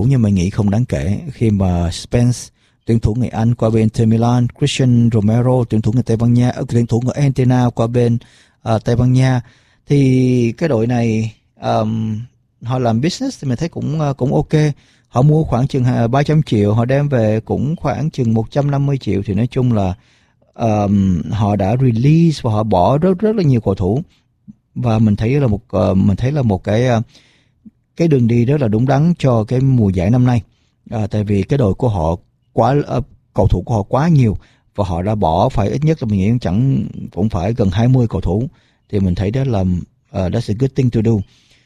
thủ nhưng mình nghĩ không đáng kể khi mà Spence tuyển thủ người Anh qua bên Inter Milan, Christian Romero tuyển thủ người Tây Ban Nha, tuyển thủ người Argentina qua bên Tây Ban Nha, thì cái đội này họ làm business thì mình thấy cũng ok. Họ mua khoảng chừng 300 triệu, họ đem về cũng khoảng chừng 150 triệu, thì nói chung là họ đã release và họ bỏ rất là nhiều cầu thủ, và mình thấy là một cái đường đi rất là đúng đắn cho cái mùa giải năm nay. Tại vì cái đội của họ cầu thủ của họ quá nhiều, và họ đã bỏ phải ít nhất là mình nghĩ cũng phải gần 20 cầu thủ, thì mình thấy đó là that's a good thing to do.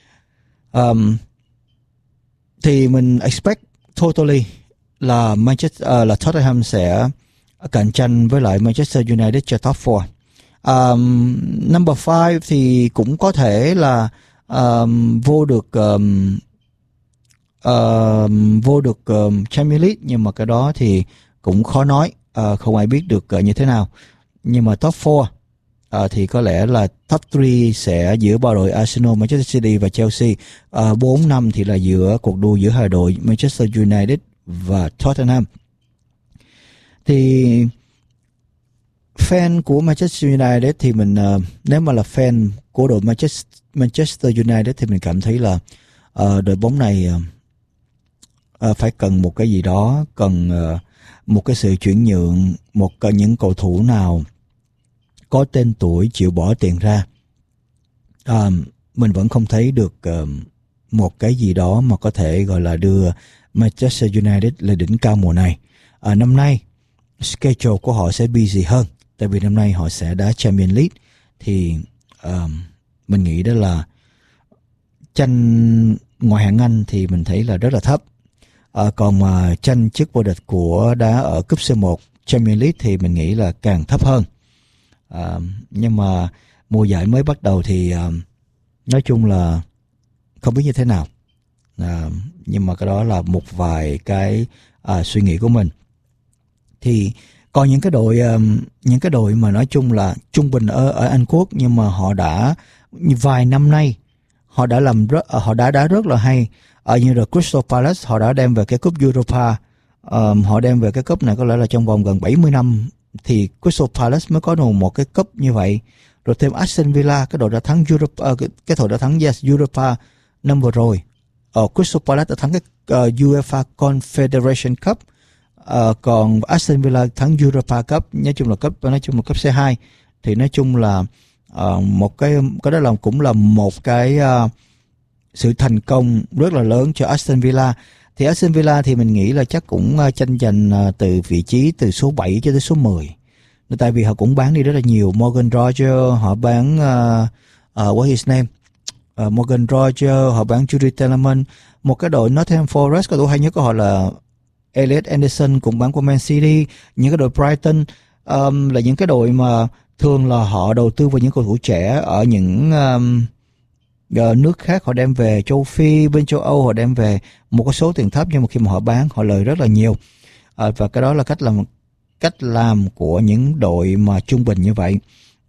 Thì mình expect totally là là Tottenham sẽ cạnh tranh với lại Manchester United cho top 4. Number 5 thì cũng có thể là vô được Champions League, nhưng mà cái đó thì cũng khó nói, không ai biết được như thế nào. Nhưng mà top 4 thì có lẽ là top 3 sẽ giữa ba đội Arsenal, Manchester City và Chelsea. 4-5 thì là giữa cuộc đua giữa hai đội Manchester United và Tottenham. Thì fan của Manchester United thì mình nếu mà là fan của đội Manchester United thì mình cảm thấy là đội bóng này phải cần một cái gì đó, cần một cái sự chuyển nhượng, những cầu thủ nào có tên tuổi chịu bỏ tiền ra. Mình vẫn không thấy được một cái gì đó mà có thể gọi là đưa Manchester United lên đỉnh cao mùa này. Năm nay schedule của họ sẽ busy hơn, tại vì năm nay họ sẽ đá Champions League, thì mình nghĩ đó là tranh ngoại hạng Anh thì mình thấy là rất là thấp. Còn mà tranh chức vô địch của đá ở cúp C1 Champions League thì mình nghĩ là càng thấp hơn. Nhưng mà mùa giải mới bắt đầu thì nói chung là không biết như thế nào. Nhưng mà cái đó là một vài cái suy nghĩ của mình. Thì còn những cái đội mà nói chung là trung bình ở Anh Quốc, nhưng mà họ đã vài năm nay họ đã đá rất là hay. Như là Crystal Palace, họ đã đem về cái cúp Europa. Họ đem về cái cúp này có lẽ là trong vòng gần 70 năm thì Crystal Palace mới có được một cái cúp như vậy. Rồi thêm Aston Villa, cái đội đã thắng Europa năm vừa rồi. Crystal Palace đã thắng cái UEFA Confederation Cup. Còn Aston Villa thắng Europa Cup, nói chung là cúp C2. Thì nói chung là một cái đó là cũng là một cái sự thành công rất là lớn cho Aston Villa. Thì Aston Villa thì mình nghĩ là chắc cũng tranh giành từ vị trí từ số 7 cho tới số 10. Tại vì họ cũng bán đi rất là nhiều. Morgan Rogers, họ bán what his name? Morgan Rogers, họ bán Jude Bellingham. Một cái đội Nottingham Forest, có thủ hay nhất của họ là Elliot Anderson, cũng bán của Man City. Những cái đội Brighton là những cái đội mà thường là họ đầu tư vào những cầu thủ trẻ ở những nước khác, họ đem về châu Phi, bên châu Âu họ đem về một cái số tiền thấp, nhưng mà khi mà họ bán họ lời rất là nhiều. Và cái đó là cách làm của những đội mà trung bình như vậy.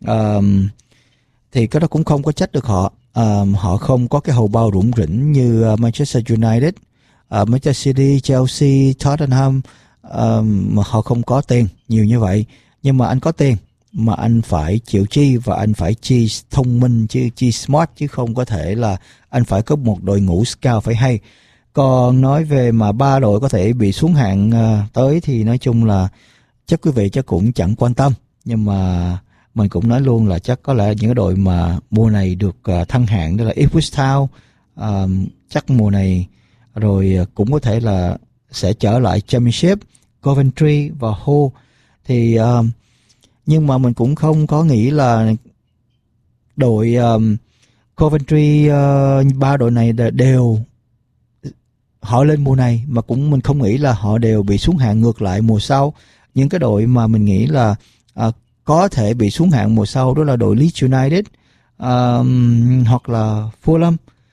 Thì cái đó cũng không có trách được họ. Họ không có cái hầu bao rủng rỉnh như Manchester United, Manchester City, Chelsea, Tottenham, mà họ không có tiền nhiều như vậy. Nhưng mà anh có tiền mà anh phải chịu chi, và anh phải chi thông minh, chi smart, chứ không có thể là anh phải có một đội ngũ scout phải hay. Còn nói về mà 3 đội có thể bị xuống hạng tới thì nói chung là chắc quý vị chắc cũng chẳng quan tâm. Nhưng mà mình cũng nói luôn là chắc có lẽ những cái đội mà mùa này được thăng hạng đó là Ipswich Town, chắc mùa này rồi cũng có thể là sẽ trở lại Championship, Coventry và Hull. Thì nhưng mà mình cũng không có nghĩ là đội Coventry, 3 đội này đều họ lên mùa này, mà cũng mình không nghĩ là họ đều bị xuống hạng ngược lại mùa sau. Những cái đội mà mình nghĩ là có thể bị xuống hạng mùa sau đó là đội Leeds United hoặc là Fulham.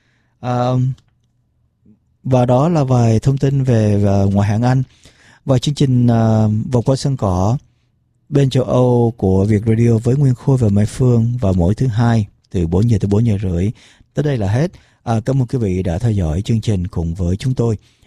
Và đó là vài thông tin về ngoại hạng Anh. Và chương trình vòng qua sân cỏ bên châu Âu của Việt Radio với Nguyên Khôi và Mai Phương vào mỗi thứ Hai từ 4 giờ tới 4 giờ rưỡi. Tới đây là hết. Cảm ơn quý vị đã theo dõi chương trình cùng với chúng tôi.